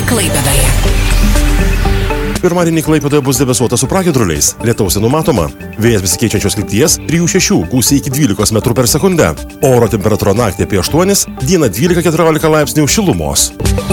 Klaipėdoje. Pirmadienį Klaipėdoje bus debesuota su pragiedruliais. Lietaus nenumatoma. Vėjas besikeičiančios krypties 3–6, gūsiai iki 12 metrų per sekundę. Oro temperatūra naktį apie 8, dieną 12–14 laipsnių šilumos.